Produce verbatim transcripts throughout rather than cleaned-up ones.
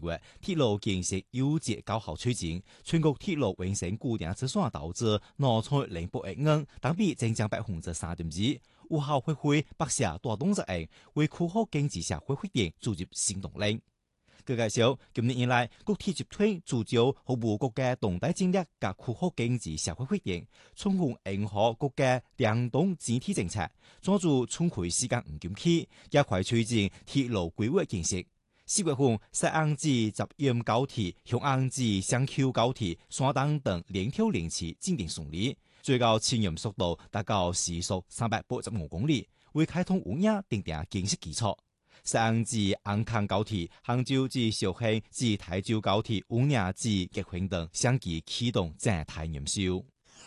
月，鐵路建設優節高效推進，全國鐵路完成固定折算投資攞出零八億元，等比增長百分之三點二。有效發揮白社大動作案，為區域經濟社會發展注入新動力。據介紹，今年以來，國鐵集團聚焦服務國家動態戰略及區域經濟社會發展，充分迎合國家聯動整體政策，抓住充沛時間唔緊期，加快推進鐵路規劃建設。四月份，西岸至集鹽高鐵、香岸至雙丘高鐵、山東等連條連次進展順利，最高前進速度達到時速三百八十五公里，為開通五年奠定建設基礎。西岸至安康高鐵、杭州至紹興至台州高鐵、五年至結婚等相繼啟動靜態驗收。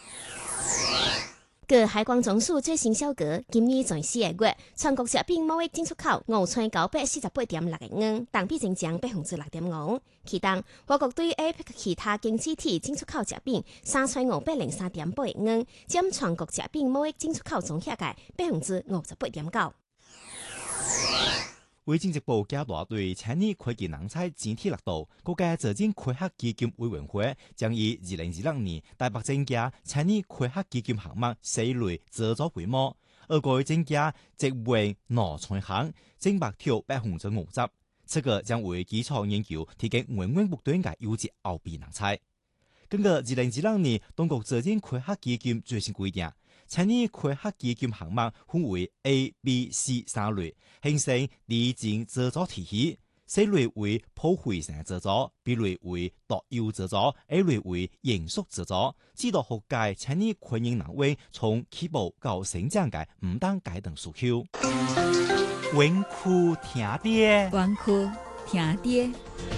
據海關總署最新小稿，今年在四個月，全國食品貿易進出口五千九百四十八點六億元，同比增長百分之六點五。其中，我國對 A P E C 其他經濟體進出口食品三千五百零三點八億元，佔全國食品貿易進出口總額嘅百分之五十八點九。 為經濟部加大對產業科技人才整體力度，國家財政開發基金委員會將於二零二六年大幅增加產業開發基金項目四類製造規模，而該增加職位腦創行整百條百分之五十，這個將為基礎研究提供源源不斷嘅優質後備人才。根據二零二六年當局財政開發基金最新規定，產業開發基金項目分為 A、B、C 三類，形成離境製造體系。C 類為破壞性製造 ，B 類為獨有製造 ，A 類為延續製造。指導學界產業運營單位從起步到成長嘅唔單階段訴求。穩酷聽爹， 穩酷聽爹。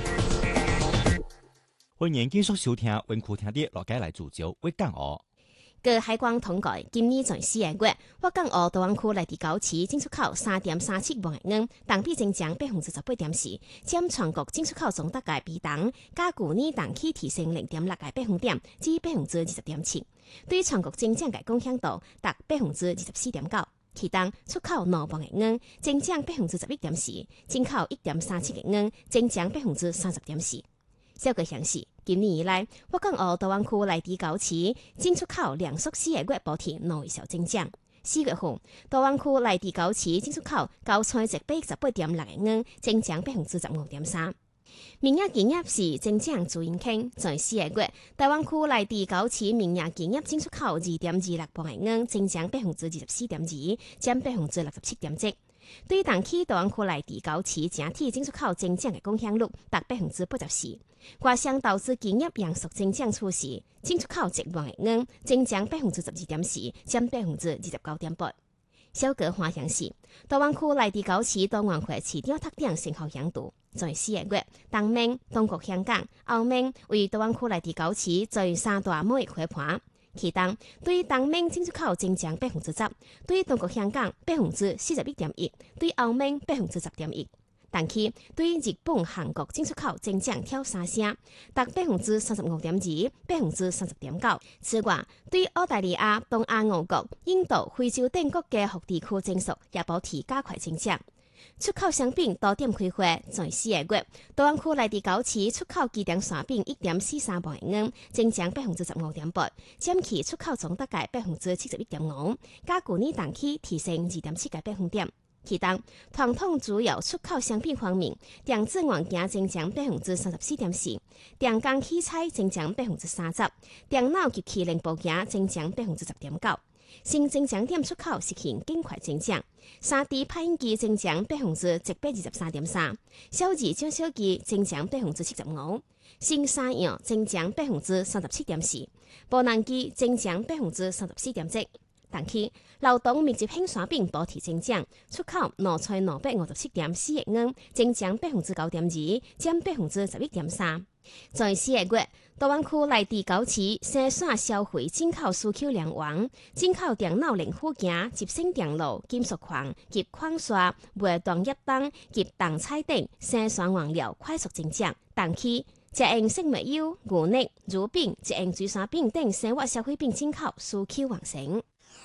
歡迎繼續收聽穩酷聽爹，落街嚟聚焦粵港澳。 據海關統計，今年在四個月，粵港澳大灣區內地高市進出口三點三七萬億元，同比增長百分之十八點四，佔全國進出口總值嘅比重，較去年同期提升零點六個百分點至百分之二十點七，對全國增長嘅貢獻度達百分之二十四點九。其中出口兩萬億元，增長百分之十一點四，進口一點三七億元，增長百分之三十點四。小據顯示，今年以來，粵港澳大灣區內地高市進出口連續四個月保持內銷增長。四月份，大灣區內地高市進出口九千一百十八點六億元，增長百分之十五點三。明亞企業是增長主因傾，在四個月，大灣區內地高市明亞企業進出口二點二六萬億元，增長百分之二十四點二，佔百分之六十七點七。對同期大灣區內地高市整體進出口增長嘅貢獻率達百分之八十四。外商投資企業營收增長趨勢，進出口一萬億元，增長百分之十二點四，佔百分之二十九點八。小格化顯示，大灣區內地高市多元化市場特點成效響度，在四個月，東盟、中國香港、澳門為大灣區內地高市在三大貿易夥伴。其中，對東盟進出口增長百分之十，對中國香港百分之四十一點一，對澳門百分之十點一。但期對日本、韓國進出口增長跳三成，達百分之三十五點二，百分之三十點九。此外，對澳大利亞、東亞五國、印度、非洲等國嘅各地區增速也保持加快增長。出口商品多點開花，在四個月，大灣區內地高市出口機電產品一點四三萬億元，增長百分之十五點八，佔其出口總值嘅百分之七十一點五，較去年同期提升二點七個百分點。其中，傳統主要出口商品方面，電子元件增長百分之三十四點四，電工器材增長百分之三十，電腦及其零部件增長百分之十點九。新增長點出口實現更快增長，三 D 打印機增長百分之一百二十三點三，小字照相機增長百分之七十五，新三樣增長百分之三十七點四，無人機增長百分之三十四點七。同期，勞動密集型產品保持增長，出口兩千兩百五十七點四億元，增長百分之九點二，佔百分之十一點三。在四個月，大灣區內地高市生產消費進口需求量旺，進口電腦零部件、集成電路、金屬礦及礦砂、微動液等及動彩等生產原料快速增長。同期，食用食物油、牛肉、乳品、食用水產品等生活消費品進口需求旺盛。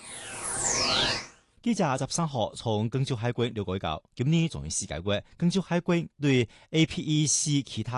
記者十三號從廣州海關了解到，今年仲有四個月，廣州海關對 A P E C 其他